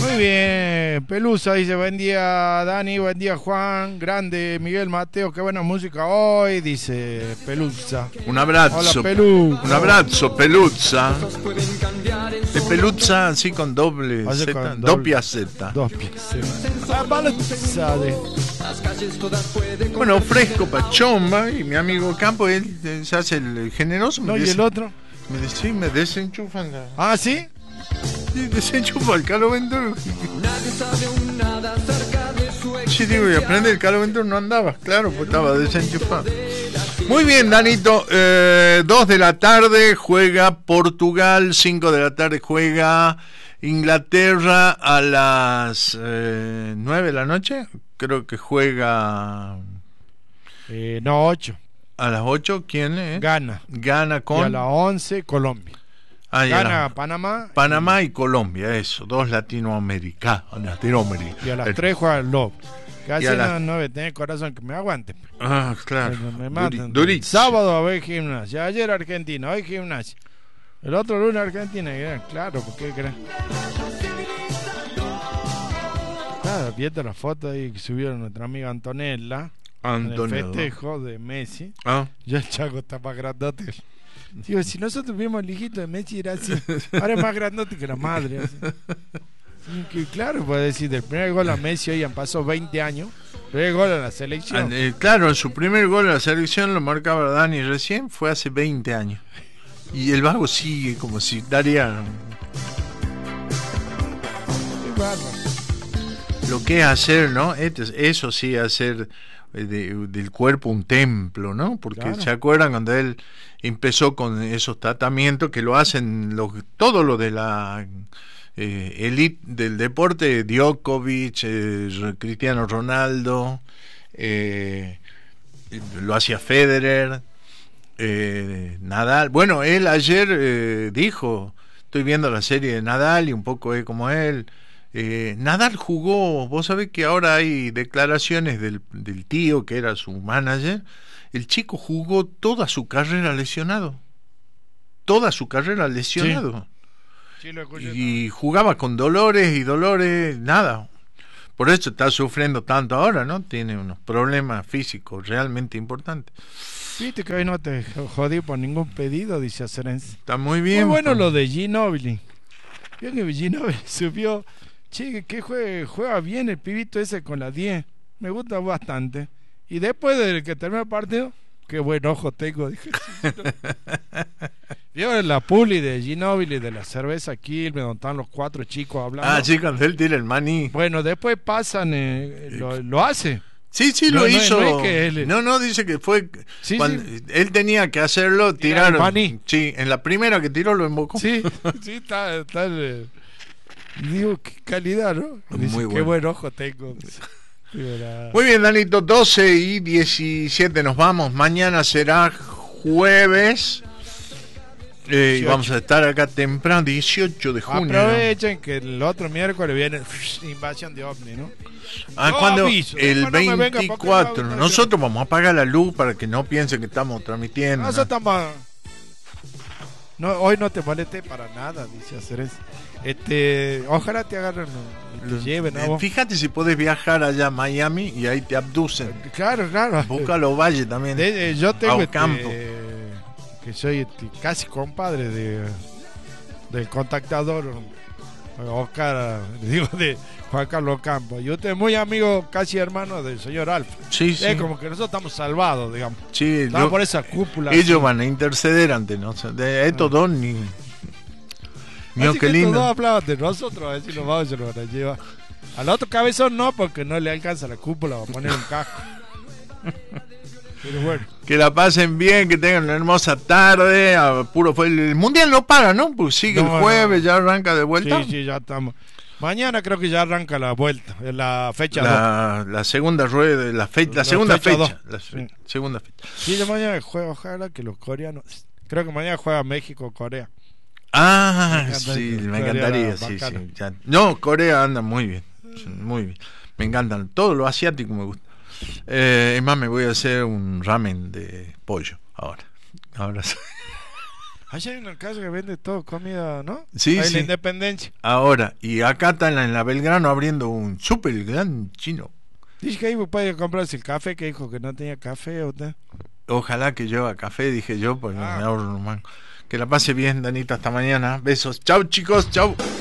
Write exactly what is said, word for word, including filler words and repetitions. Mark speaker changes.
Speaker 1: Muy bien, Pelusa dice, buen día Dani, buen día Juan, grande Miguel Mateo, qué buena música hoy, dice Pelusa.
Speaker 2: Un abrazo.
Speaker 1: Hola, Pelusa.
Speaker 2: Un abrazo, Pelusa. De Pelusa así con doble
Speaker 1: Así
Speaker 2: Z,
Speaker 1: con
Speaker 2: doppia Z.
Speaker 1: Dos piezas. Ah, Pelusa de-
Speaker 2: Bueno, fresco pachomba y mi amigo Campo, él eh, se hace el generoso.
Speaker 1: ¿No?
Speaker 2: Me
Speaker 1: ¿Y
Speaker 2: dice,
Speaker 1: el otro?
Speaker 2: me dice, sí, me desenchufan la...
Speaker 1: Ah, ¿sí?
Speaker 2: Sí, desenchufa el Carlo Ventura. Sí, digo, y aprende el Carlo Ventura no andaba, claro, pues estaba desenchufado. Muy bien, Danito, eh, dos de la tarde juega Portugal, cinco de la tarde juega Inglaterra, a las eh, nueve de la noche, creo que juega
Speaker 1: Eh, no, ocho.
Speaker 2: a las ocho, ¿quién es?
Speaker 1: Gana.
Speaker 2: Gana
Speaker 1: Y
Speaker 2: con...
Speaker 1: a las once, Colombia.
Speaker 2: Ah, y a
Speaker 1: Gana
Speaker 2: las-
Speaker 1: Panamá.
Speaker 2: Panamá y Colombia, eso, dos latinoamericanos. Latinoamericanos.
Speaker 1: Y a las tres juega el Lobo. Casi
Speaker 2: Y a
Speaker 1: no,
Speaker 2: las-
Speaker 1: no tener corazón que me aguante.
Speaker 2: Ah, claro.
Speaker 1: Me
Speaker 2: Duri-
Speaker 1: matan.
Speaker 2: durísimo.
Speaker 1: Sábado a ver gimnasia. Ayer Argentina, hoy gimnasia. El otro lunes Argentina. y, Claro, ¿por qué crees? Claro, viendo la foto ahí que subieron nuestra amiga Antonella.
Speaker 2: Antonio.
Speaker 1: En el festejo de Messi.
Speaker 2: Ah,
Speaker 1: Ya el Chaco está más grandote. Digo, si nosotros vimos el hijito de Messi, era así. Ahora es más grandote que la madre. Así. Sí, que claro, puede decir, del primer gol a Messi hoy han pasado veinte años. Primer gol a la selección.
Speaker 2: eh, claro, su primer gol en la selección lo marcaba Dani recién, fue hace veinte años. Y el vago sigue como si daría
Speaker 1: Qué bárbaro.
Speaker 2: lo que es hacer, ¿no? Este, eso sí, hacer eh, de- del cuerpo un templo, ¿no? Porque
Speaker 1: Claro.
Speaker 2: se acuerdan cuando él empezó con esos tratamientos que lo hacen los, todo lo de la eh, elite del deporte, Djokovic, eh, Cristiano Ronaldo, eh, lo hacía Federer, eh, Nadal. Bueno, él ayer eh, dijo, estoy viendo la serie de Nadal y un poco es como él. Eh, Nadal jugó, vos sabés que ahora hay declaraciones del, del tío que era su manager. El chico jugó toda su carrera lesionado, toda su carrera lesionado.
Speaker 1: Sí, lo escuché.
Speaker 2: Y jugaba con dolores y dolores, nada. Por eso está sufriendo tanto ahora, ¿no? Tiene unos problemas físicos realmente importantes.
Speaker 1: Viste que hoy no te jodí por ningún pedido, dice Acerense.
Speaker 2: Está muy bien.
Speaker 1: Muy bueno
Speaker 2: está-
Speaker 1: lo de Ginóbili. Vio que Ginóbili subió. Che, que juegue, juega bien el pibito ese con la diez. Me gusta bastante. Y después de que termine el partido, qué buen ojo tengo, dije. Vio la puli de Ginóbili de la cerveza Quilmes, donde están los cuatro chicos hablando.
Speaker 2: Ah, sí, cuando él tira el maní.
Speaker 1: Bueno, después pasan, eh, lo, lo hace.
Speaker 2: Sí, sí,
Speaker 1: No,
Speaker 2: lo
Speaker 1: no es-
Speaker 2: hizo.
Speaker 1: no es que él-
Speaker 2: No, no, dice que fue.
Speaker 1: Sí,
Speaker 2: cuando
Speaker 1: sí.
Speaker 2: él tenía que hacerlo,
Speaker 1: Tirar
Speaker 2: tirar.
Speaker 1: el maní.
Speaker 2: Sí, en la primera que tiró lo embocó.
Speaker 1: Sí, sí, está, está el- digo, qué calidad, ¿no? Dice,
Speaker 2: Muy
Speaker 1: qué
Speaker 2: bueno.
Speaker 1: buen ojo tengo. Digo, la-
Speaker 2: Muy bien, Danito, doce y diecisiete nos vamos. Mañana será jueves. Eh, y
Speaker 1: dieciocho.
Speaker 2: vamos a estar acá temprano, dieciocho de junio. ¿no?
Speaker 1: Aprovechen que el otro miércoles viene invasión de ovni, ¿no?
Speaker 2: Ah,
Speaker 1: Yo
Speaker 2: cuando
Speaker 1: aviso,
Speaker 2: el
Speaker 1: después no me venga porque
Speaker 2: veinticuatro.
Speaker 1: no- no-
Speaker 2: Nosotros vamos a apagar la luz para que no piensen que estamos transmitiendo.
Speaker 1: Nosotros estamos... No, hoy no te molesté para nada, dice Aceres. Este, ojalá te agarren, y te
Speaker 2: ¿no?
Speaker 1: lleven a
Speaker 2: Eh,
Speaker 1: vos.
Speaker 2: Fíjate si podés viajar allá a Miami y ahí te abducen.
Speaker 1: Claro, claro.
Speaker 2: Busca los valles también.
Speaker 1: De- eh, yo tengo
Speaker 2: a
Speaker 1: este,
Speaker 2: campo.
Speaker 1: que soy este, casi compadre de del contactador Oscar, digo, de Juan Carlos Campos. Y usted es muy amigo, casi hermano del señor Alfa.
Speaker 2: Sí, sí.
Speaker 1: Es como que nosotros estamos salvados, digamos.
Speaker 2: Sí,
Speaker 1: Estamos
Speaker 2: yo-
Speaker 1: por esa cúpula.
Speaker 2: ellos
Speaker 1: así.
Speaker 2: van a interceder ante nosotros. De estos
Speaker 1: Ah.
Speaker 2: dos ni. Mío,
Speaker 1: Así
Speaker 2: qué
Speaker 1: que estos
Speaker 2: lindo.
Speaker 1: dos hablaban de nosotros, a ver si los vamos se los van a llevar. Al otro cabezón no, porque no le alcanza la cúpula para poner un casco. Pero bueno.
Speaker 2: Que la pasen bien, que tengan una hermosa tarde. A puro fue el, el mundial no para, ¿no? Pues sigue
Speaker 1: No,
Speaker 2: el jueves,
Speaker 1: no.
Speaker 2: ya arranca de vuelta.
Speaker 1: Sí, sí, ya estamos. Mañana creo que ya arranca la vuelta, eh, la fecha dos.
Speaker 2: La, la segunda rueda, la, fe, la,
Speaker 1: La
Speaker 2: segunda
Speaker 1: fecha
Speaker 2: fecha.
Speaker 1: dos.
Speaker 2: La fe-
Speaker 1: Sí.
Speaker 2: segunda fecha.
Speaker 1: Sí, de mañana juega, ojalá que los coreanos. Creo que mañana juega México, Corea.
Speaker 2: Ah,
Speaker 1: Me encanta
Speaker 2: sí,
Speaker 1: que
Speaker 2: me
Speaker 1: Corea
Speaker 2: encantaría,
Speaker 1: era
Speaker 2: sí,
Speaker 1: bacana.
Speaker 2: sí. ya. No, Corea anda muy bien, muy bien. Me encantan, todo lo asiático me gusta. Eh, es más, me voy a hacer un ramen de pollo ahora. Ahora sí.
Speaker 1: Allá hay una casa que vende todo, comida, ¿no?
Speaker 2: Sí,
Speaker 1: Ahí
Speaker 2: sí.
Speaker 1: la Independencia.
Speaker 2: Ahora, y acá está en la, en la Belgrano abriendo un súper gran chino.
Speaker 1: Dice que ahí vos podés comprarse el café, que dijo que no tenía café o tal.
Speaker 2: Ojalá que lleva café, dije yo, pues
Speaker 1: Ah.
Speaker 2: me ahorro un mango. Que la pase bien, Danita, hasta mañana. Besos. Chau, chicos, chau.